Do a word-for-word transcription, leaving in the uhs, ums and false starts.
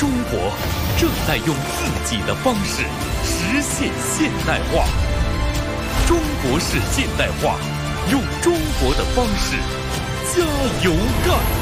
中国正在用自己的方式实现现代化。中国式现代化，用中国的方式加油干！